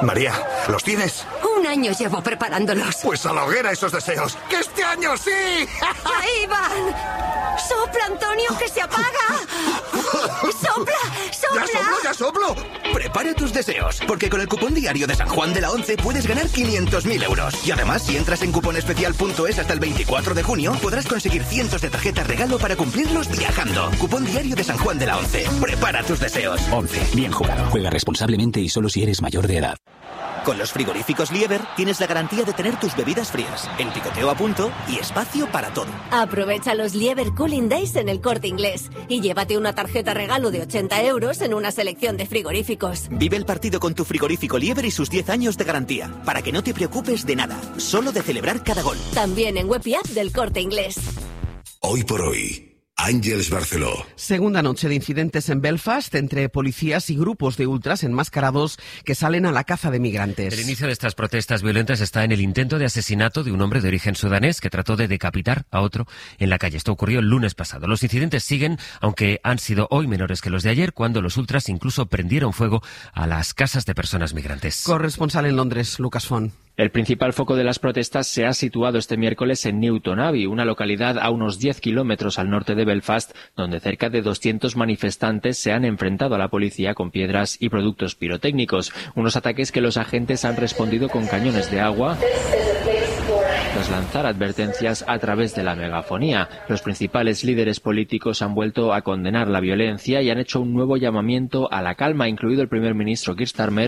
María, ¿los tienes? 1 año llevo preparándolos. Pues a la hoguera esos deseos. ¡Que este año sí! ¡Ahí van! ¡Sopla, Antonio, que se apaga! ¡Sopla, sopla! ¡Ya soplo! Prepara tus deseos, porque con el cupón diario de San Juan de la Once puedes ganar 500.000 euros. Y además, si entras en cuponespecial.es hasta el 24 de junio, podrás conseguir cientos de tarjetas regalo para cumplirlos viajando. Cupón diario de San Juan de la Once. Prepara tus deseos. 11. Bien jugado. Juega responsablemente y solo si eres mayor de edad. Con los frigoríficos Lieber tienes la garantía de tener tus bebidas frías, el picoteo a punto y espacio para todo. Aprovecha los Lieber Cooling Days en El Corte Inglés y llévate una tarjeta regalo de 80 euros en una selección de frigoríficos. Vive el partido con tu frigorífico Lieber y sus 10 años de garantía, para que no te preocupes de nada, solo de celebrar cada gol. También en web y app del Corte Inglés. Hoy por hoy, Àngels Barceló. Segunda noche de incidentes en Belfast entre policías y grupos de ultras enmascarados que salen a la caza de migrantes. El inicio de estas protestas violentas está en el intento de asesinato de un hombre de origen sudanés que trató de decapitar a otro en la calle. Esto ocurrió el lunes pasado. Los incidentes siguen, aunque han sido hoy menores que los de ayer, cuando los ultras incluso prendieron fuego a las casas de personas migrantes. Corresponsal en Londres, Lucas Font. El principal foco de las protestas se ha situado este miércoles en Newton Abbey, una localidad a unos 10 kilómetros al norte de Belfast, donde cerca de 200 manifestantes se han enfrentado a la policía con piedras y productos pirotécnicos. Unos ataques que los agentes han respondido con cañones de agua tras lanzar advertencias a través de la megafonía. Los principales líderes políticos han vuelto a condenar la violencia y han hecho un nuevo llamamiento a la calma, incluido el primer ministro Keir Starmer,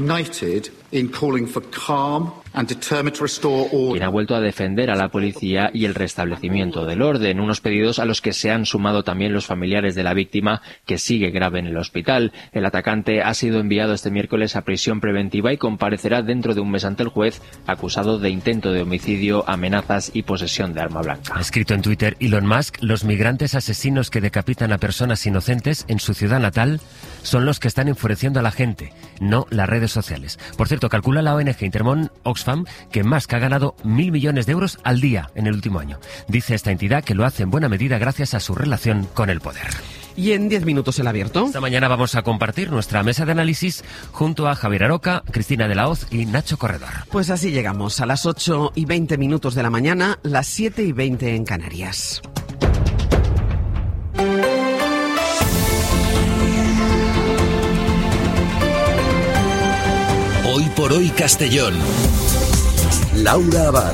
quien ha vuelto a defender a la policía y el restablecimiento del orden, unos pedidos a los que se han sumado también los familiares de la víctima, que sigue grave en el hospital. El atacante ha sido enviado este miércoles a prisión preventiva y comparecerá dentro de un mes ante el juez, acusado de intento de homicidio, amenazas y posesión de arma blanca. Ha escrito en Twitter Elon Musk: los migrantes asesinos que decapitan a personas inocentes en su ciudad natal son los que están enfureciendo a la gente, no las redes sociales. Por cierto, calcula la ONG Intermón Oxfam que Musk ha ganado 1.000 millones de euros al día en el último año. Dice esta entidad que lo hace en buena medida gracias a su relación con el poder. Y en 10 minutos el abierto. Esta mañana vamos a compartir nuestra mesa de análisis junto a Javier Aroca, Cristina de la Hoz y Nacho Corredor. Pues así llegamos a las 8:20 de la mañana, las 7:20 en Canarias. Hoy por hoy Castellón. Laura Abad.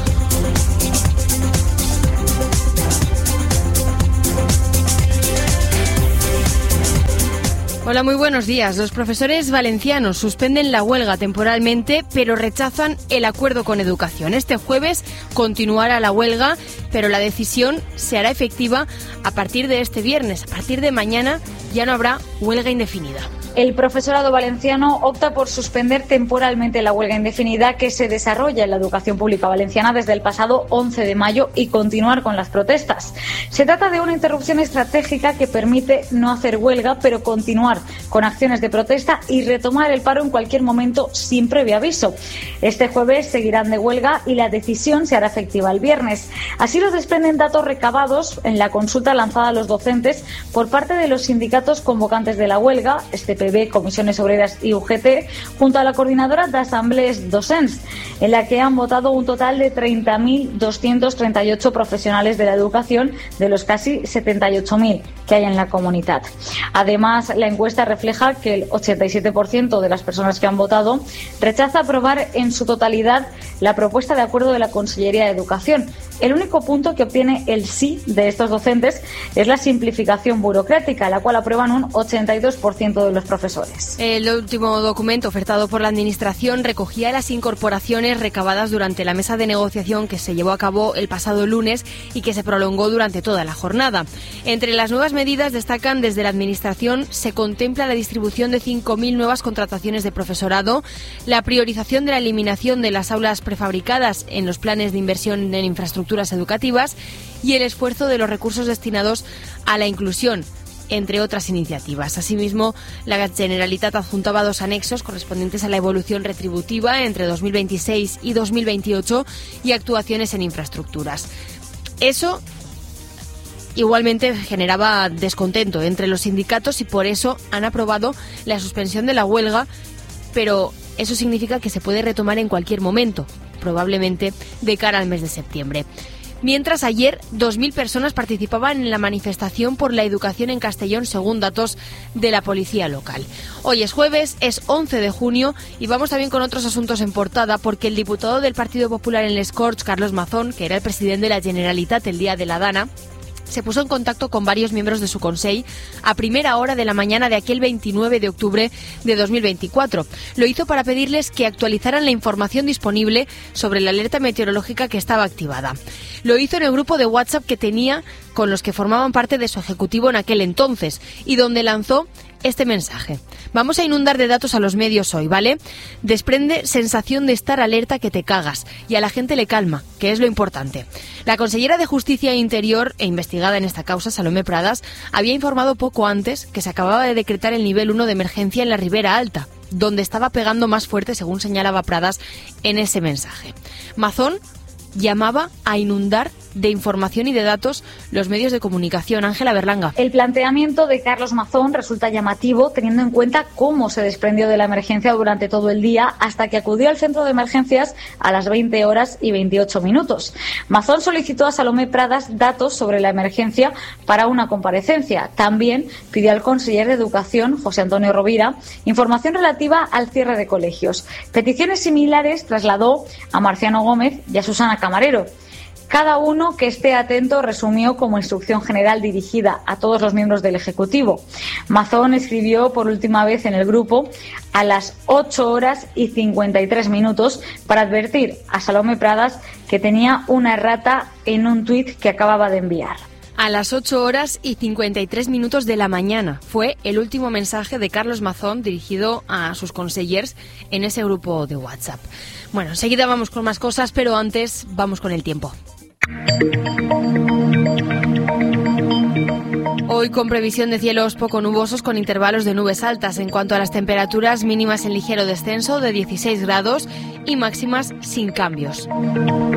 Hola, muy buenos días. Los profesores valencianos suspenden la huelga temporalmente, pero rechazan el acuerdo con Educación. Este jueves continuará la huelga, pero la decisión se hará efectiva a partir de este viernes. A partir de mañana ya no habrá huelga indefinida. El profesorado valenciano opta por suspender temporalmente la huelga indefinida que se desarrolla en la educación pública valenciana desde el pasado 11 de mayo y continuar con las protestas. Se trata de una interrupción estratégica que permite no hacer huelga, pero continuar con acciones de protesta y retomar el paro en cualquier momento sin previo aviso. Este jueves seguirán de huelga y la decisión se hará efectiva el viernes. Así lo desprenden datos recabados en la consulta lanzada a los docentes por parte de los sindicatos convocantes de la huelga, PB, Comisiones Obreras y UGT, junto a la coordinadora de Asamblees Docents, en la que han votado un total de 30.238 profesionales de la educación, de los casi 78.000 que hay en la comunidad. Además, la encuesta refleja que el 87% de las personas que han votado rechaza aprobar en su totalidad la propuesta de acuerdo de la Consellería de Educación. El único punto que obtiene el sí de estos docentes es la simplificación burocrática, la cual aprueban un 82% de los profesores. El último documento ofertado por la Administración recogía las incorporaciones recabadas durante la mesa de negociación que se llevó a cabo el pasado lunes y que se prolongó durante toda la jornada. Entre las nuevas medidas destacan: desde la Administración se contempla la distribución de 5.000 nuevas contrataciones de profesorado, la priorización de la eliminación de las aulas prefabricadas en los planes de inversión en infraestructuras educativas y el esfuerzo de los recursos destinados a la inclusión, entre otras iniciativas. Asimismo, la Generalitat adjuntaba 2 anexos correspondientes a la evolución retributiva entre 2026 y 2028 y actuaciones en infraestructuras. Eso igualmente generaba descontento entre los sindicatos y por eso han aprobado la suspensión de la huelga, pero Eso significa que se puede retomar en cualquier momento, probablemente de cara al mes de septiembre. Mientras ayer 2.000 personas participaban en la manifestación por la educación en Castellón, según datos de la policía local. Hoy es jueves, es 11 de junio y vamos también con otros asuntos en portada, porque el diputado del Partido Popular en les Corts, Carlos Mazón, que era el presidente de la Generalitat el día de la Dana, se puso en contacto con varios miembros de su Consell a primera hora de la mañana de aquel 29 de octubre de 2024. Lo hizo para pedirles que actualizaran la información disponible sobre la alerta meteorológica que estaba activada. Lo hizo en el grupo de WhatsApp que tenía con los que formaban parte de su ejecutivo en aquel entonces y donde lanzó este mensaje. Vamos a inundar de datos a los medios hoy, ¿vale? Desprende sensación de estar alerta que te cagas y a la gente le calma, que es lo importante. La consellera de Justicia e Interior e investigada en esta causa, Salomé Pradas, había informado poco antes que se acababa de decretar el nivel 1 de emergencia en la Ribera Alta, donde estaba pegando más fuerte, según señalaba Pradas en ese mensaje. Mazón llamaba a inundar de información y de datos los medios de comunicación. Ángela Berlanga. El planteamiento de Carlos Mazón resulta llamativo teniendo en cuenta cómo se desprendió de la emergencia durante todo el día hasta que acudió al centro de emergencias a las 20 horas y 28 minutos. Mazón solicitó a Salomé Pradas datos sobre la emergencia para una comparecencia. También pidió al conseller de Educación, José Antonio Rovira, información relativa al cierre de colegios. Peticiones similares trasladó a Marciano Gómez y a Susana Camarero. Cada uno que esté atento, resumió como instrucción general dirigida a todos los miembros del Ejecutivo. Mazón escribió por última vez en el grupo a las 8 horas y 53 minutos para advertir a Salomé Pradas que tenía una errata en un tuit que acababa de enviar. A las 8 horas y 53 minutos de la mañana fue el último mensaje de Carlos Mazón dirigido a sus consellers en ese grupo de WhatsApp. Bueno, enseguida vamos con más cosas, pero antes vamos con el tiempo. Hoy con previsión de cielos poco nubosos con intervalos de nubes altas. En cuanto a las temperaturas, mínimas en ligero descenso de 16 grados y máximas sin cambios.